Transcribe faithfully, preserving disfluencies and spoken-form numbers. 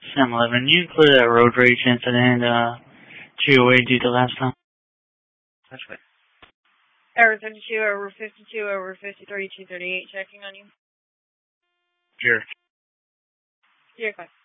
Sam eleven, you included a road rage incident, uh, G O A due to last time? That's right. Error fifty-two, over fifty-two, over fifty-three, two thirty-eight, checking on you. Sure. You're fine.